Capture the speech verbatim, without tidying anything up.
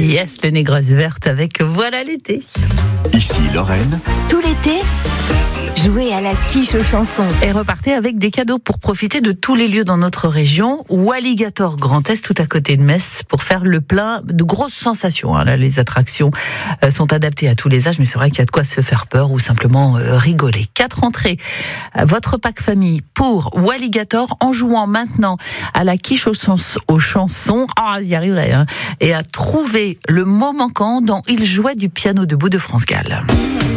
Yes, les négresses vertes avec Voilà l'été. Ici Lorraine. Tout l'été, jouez à la quiche aux chansons. Et repartez avec des cadeaux pour profiter de tous les lieux dans notre région. Walligator Grand Est, tout à côté de Metz, pour faire le plein de grosses sensations. Là, les attractions sont adaptées à tous les âges, mais c'est vrai qu'il y a de quoi se faire peur ou simplement rigoler. Quatre entrées, votre pack famille pour Walligator en jouant maintenant à la quiche aux, sens, aux chansons. Ah, j'y arriverai, hein. Et à trouver le mot manquant dans Il jouait du piano debout de France Gall.